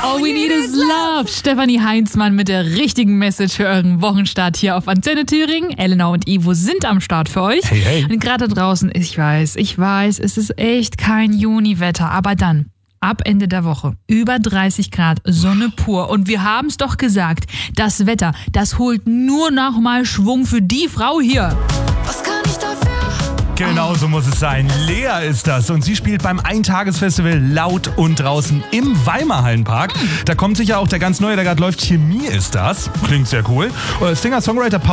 All we need is love. Stefanie Heinzmann mit der richtigen Message für euren Wochenstart hier auf Antenne Thüringen. Elena und Ivo sind am Start für euch. Hey, hey. Und gerade draußen, ich weiß, es ist echt kein Juniwetter, aber dann, ab Ende der Woche, über 30 Grad, Sonne pur. Und wir haben es doch gesagt, das Wetter, das holt nur noch mal Schwung für die Frau hier. Was kann ich dafür? Genau so muss es sein. Lea ist das und sie spielt beim Eintagesfestival Laut und Draußen im Weimarhallenpark. Da kommt sicher auch der ganz neue, der gerade läuft. Chemie ist das. Klingt sehr cool. Singer-Songwriter